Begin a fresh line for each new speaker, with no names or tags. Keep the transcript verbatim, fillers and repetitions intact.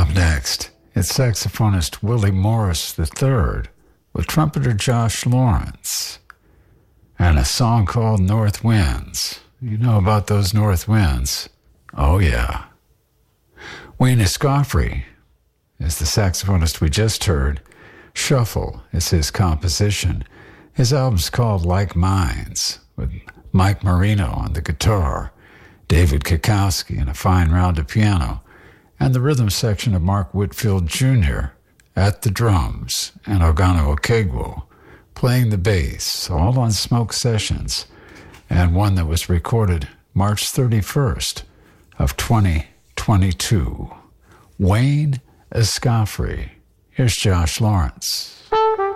Up next, it's saxophonist Willie Morris the third with trumpeter Josh Lawrence and a song called North Winds. You know about those north winds? Oh, yeah. Wayne Escoffery is the saxophonist we just heard. Shuffle is his composition. His album's called Like Minds, with Mike Marino on the guitar, David Kikowski on a fine rounded piano, and the rhythm section of Mark Whitfield Junior at the drums, and Ogano Okegwo playing the bass, all on Smoke Sessions, and one that was recorded March thirty-first of twenty twenty-two. Wayne Escoffery. Here's Josh Lawrence.